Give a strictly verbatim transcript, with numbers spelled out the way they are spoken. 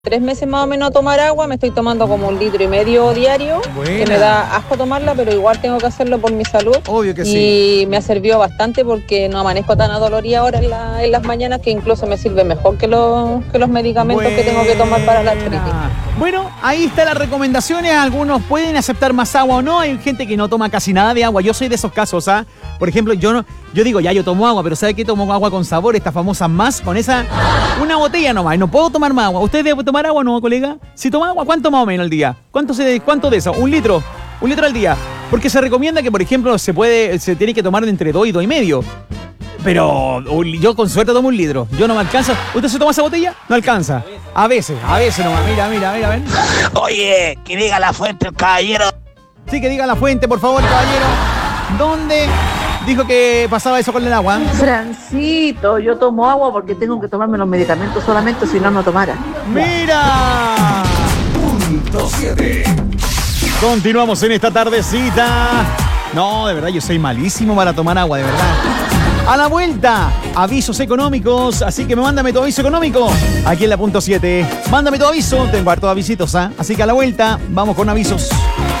tres meses más o menos a tomar agua, me estoy tomando como un litro y medio diario, Buena. que me da asco tomarla, pero igual tengo que hacerlo por mi salud. Obvio que y sí. Y me ha servido bastante porque no amanezco tan adolorida ahora en, la, en las mañanas, que incluso me sirve mejor que los, que los medicamentos Buena. que tengo que tomar para la artritis. Bueno, ahí están las recomendaciones. Algunos pueden aceptar más agua o no. Hay gente que no toma casi nada de agua. Yo soy de esos casos, ¿ah? Por ejemplo, yo no, yo digo, ya yo tomo agua, pero ¿sabe qué? Tomo agua con sabor, esta famosa más, con esa, una botella nomás. No puedo tomar más agua. ¿Usted debe tomar agua o no, colega? Si toma agua, ¿cuánto más o menos al día? ¿Cuánto, se, cuánto de eso? ¿Un litro? ¿Un litro al día? Porque se recomienda que, por ejemplo, se puede, se tiene que tomar de entre dos y dos y medio. Pero yo con suerte tomo un litro. Yo no me alcanza. ¿Usted se toma esa botella? No alcanza. A veces, a veces nomás. Mira, mira, mira, ven. Oye, que diga la fuente el caballero. Sí, que diga la fuente, por favor, caballero. ¿Dónde dijo que pasaba eso con el agua? Francito, yo tomo agua porque tengo que tomarme los medicamentos solamente, si no, no tomara. ¡Mira! Punto siete. Continuamos en esta tardecita. No, de verdad, yo soy malísimo para tomar agua, de verdad. A la vuelta, avisos económicos, así que me mándame tu aviso económico aquí en la punto siete. Mándame tu aviso, tengo hartos avisitos, ¿ah? Así que a la vuelta, vamos con avisos.